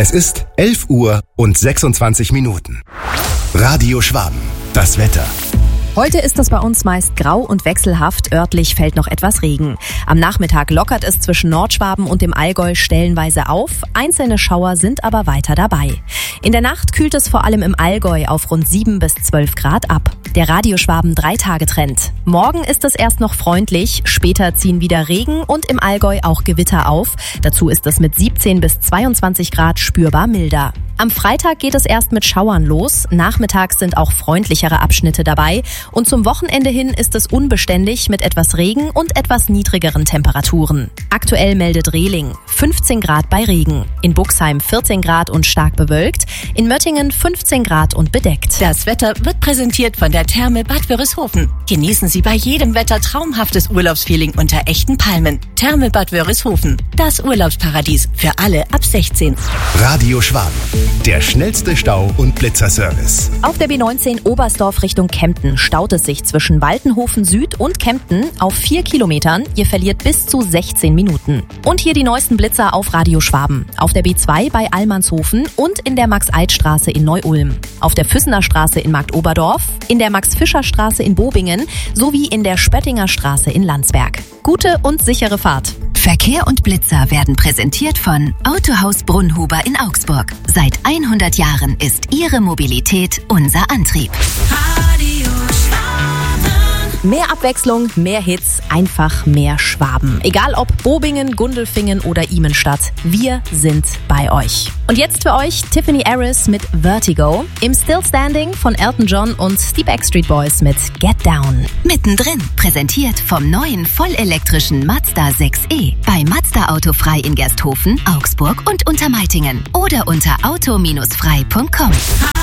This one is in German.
Es ist 11:26 Radio Schwaben. Das Wetter. Heute ist es bei uns meist grau und wechselhaft, örtlich fällt noch etwas Regen. Am Nachmittag lockert es zwischen Nordschwaben und dem Allgäu stellenweise auf, einzelne Schauer sind aber weiter dabei. In der Nacht kühlt es vor allem im Allgäu auf rund 7 bis 12 Grad ab. Der Radio Schwaben 3-Tage-Trend. Morgen ist es erst noch freundlich, später ziehen wieder Regen und im Allgäu auch Gewitter auf. Dazu ist es mit 17 bis 22 Grad spürbar milder. Am Freitag geht es erst mit Schauern los, nachmittags sind auch freundlichere Abschnitte dabei und zum Wochenende hin ist es unbeständig mit etwas Regen und etwas niedrigeren Temperaturen. Aktuell meldet Rehling 15 Grad bei Regen, in Buxheim 14 Grad und stark bewölkt, in Möttingen 15 Grad und bedeckt. Das Wetter wird präsentiert von der Therme Bad Wörishofen. Genießen Sie bei jedem Wetter traumhaftes Urlaubsfeeling unter echten Palmen. Therme Bad Wörishofen, das Urlaubsparadies für alle ab 16. Radio Schwaben. Der schnellste Stau- und Blitzerservice. Auf der B19 Oberstdorf Richtung Kempten staut es sich zwischen Waltenhofen Süd und Kempten auf 4 Kilometern. Ihr verliert bis zu 16 Minuten. Und hier die neuesten Blitzer auf Radio Schwaben. Auf der B2 bei Allmannshofen und in der Max-Eid-Straße in Neu-Ulm. Auf der Füssener Straße in Marktoberdorf, in der Max-Fischer-Straße in Bobingen sowie in der Spöttinger Straße in Landsberg. Gute und sichere Fahrt. Verkehr und Blitzer werden präsentiert von Autohaus Brunnhuber in Augsburg. Seit 100 Jahren ist Ihre Mobilität unser Antrieb. Radio Schwaben. Mehr Abwechslung, mehr Hits, einfach mehr Schwaben. Egal ob Bobingen, Gundelfingen oder Imenstadt, wir sind bei euch. Und jetzt für euch Tiffany Harris mit Vertigo, im Still Standing von Elton John und die Backstreet Boys mit Get Down. Mittendrin, präsentiert vom neuen vollelektrischen Mazda 6e. Bei Mazda Autofrei in Gersthofen, Augsburg und Untermeitingen. Oder unter auto-frei.com.